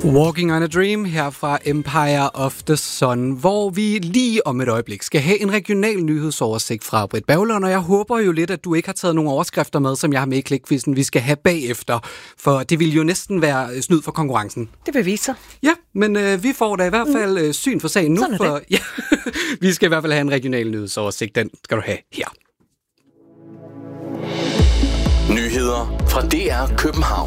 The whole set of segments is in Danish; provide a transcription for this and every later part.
Walking on a Dream her fra Empire of the Sun, hvor vi lige om et øjeblik skal have en regional nyhedsoversigt fra Britt Berglund, og jeg håber jo lidt, at du ikke har taget nogle overskrifter med, som jeg har med i klikquizzen, vi skal have bagefter, for det vil jo næsten være snyd for konkurrencen. Det vil vise sig. Ja, men vi får da i hvert fald syn for sagen nu, for ja, vi skal i hvert fald have en regional nyhedsoversigt, den skal du have her. Nyheder fra DR København.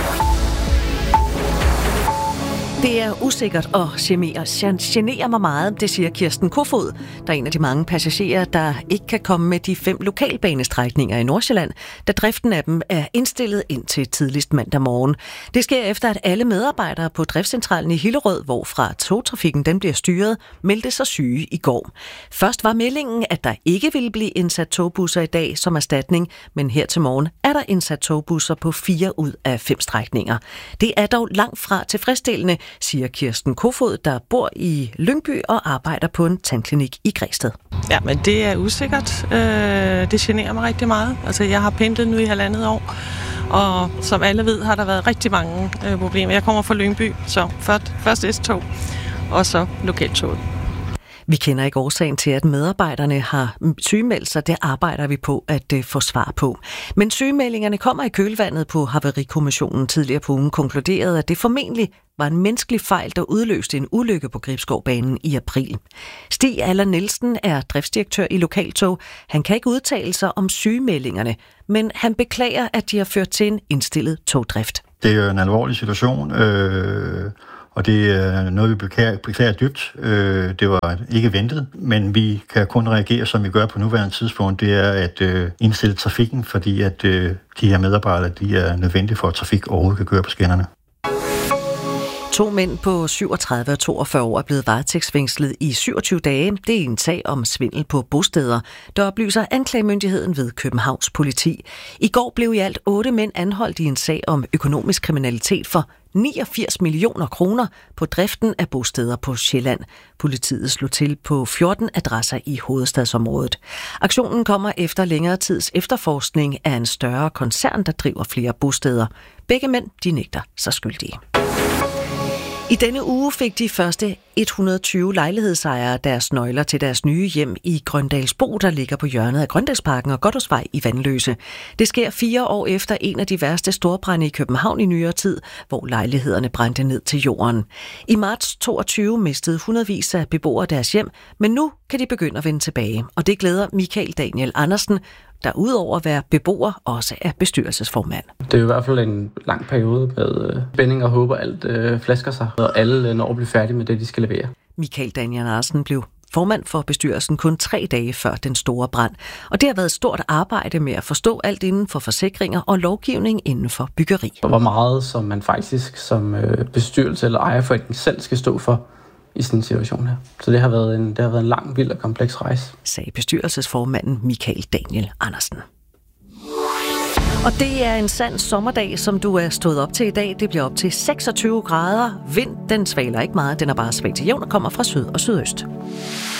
Det er usikkert og generer mig meget, det siger Kirsten Kofod, der er en af de mange passagerer, der ikke kan komme med de 5 lokalbanestrækninger i Nordsjælland, da driften af dem er indstillet indtil tidligst mandag morgen. Det sker efter, at alle medarbejdere på driftscentralen i Hillerød, hvorfra togtrafikken den bliver styret, meldte sig syge i går. Først var meldingen, at der ikke ville blive indsat togbusser i dag som erstatning, men her til morgen er der indsat togbusser på 4 ud af 5 strækninger. Det er dog langt fra tilfredsstillende, siger Kirsten Kofod, der bor i Lyngby og arbejder på en tandklinik i Græsted. Ja, men det er usikkert. Det generer mig rigtig meget. Altså, jeg har pendlet nu i 1,5 år, og som alle ved, har der været rigtig mange problemer. Jeg kommer fra Lyngby, så først S-tog, og så lokaltoget. Vi kender ikke årsagen til, at medarbejderne har sygemeldt sig. Det arbejder vi på at få svar på. Men sygemeldingerne kommer i kølvandet på Havarikommissionen tidligere på ugen konkluderede, at det formentlig var en menneskelig fejl, der udløste en ulykke på Gribskovbanen i april. Stig Allan Nielsen er driftsdirektør i Lokaltog. Han kan ikke udtale sig om sygemeldingerne, men han beklager, at de har ført til en indstillet togdrift. Det er jo en alvorlig situation, og det er noget, vi beklager dybt. Det var ikke ventet, men vi kan kun reagere, som vi gør på nuværende tidspunkt. Det er at indstille trafikken, fordi at de her medarbejdere de er nødvendige for, at trafik overhovedet kan køre på skinnerne. 2 mænd på 37 og 42 år er blevet varetægtsfængslet i 27 dage. Det er en sag om svindel på bosteder, der oplyser anklagemyndigheden ved Københavns politi. I går blev i alt 8 mænd anholdt i en sag om økonomisk kriminalitet for 89 millioner kroner på driften af bosteder på Sjælland. Politiet slog til på 14 adresser i hovedstadsområdet. Aktionen kommer efter længere tids efterforskning af en større koncern, der driver flere bosteder. Begge mænd de nægter sig skyldige. I denne uge fik de første 120 lejlighedsejere deres nøgler til deres nye hjem i Grøndalsbro, der ligger på hjørnet af Grøndalsparken og Godthåbsvej i Vanløse. Det sker 4 år efter en af de værste storbrande i København i nyere tid, hvor lejlighederne brændte ned til jorden. I marts 22 mistede hundredvis af beboere deres hjem, men nu kan de begynde at vende tilbage. Og det glæder Michael Daniel Andersen, der udover at være beboer også er bestyrelsesformand. Det er i hvert fald en lang periode med spænding og håber, alt flasker sig, og alle når at blive færdige med det, de skal levere. Michael Daniel Andersen blev formand for bestyrelsen kun 3 dage før den store brand, og det har været et stort arbejde med at forstå alt inden for forsikringer og lovgivning inden for byggeri. Hvor meget som man faktisk som bestyrelse eller ejerforening selv skal stå for i sådan en situation her. Så det har været en lang, vild og kompleks rejse, sagde bestyrelsesformanden Michael Daniel Andersen. Og det er en sand sommerdag, som du er stået op til i dag. Det bliver op til 26 grader. Vind, den svaler ikke meget. Den er bare svag til jævn og kommer fra syd og sydøst.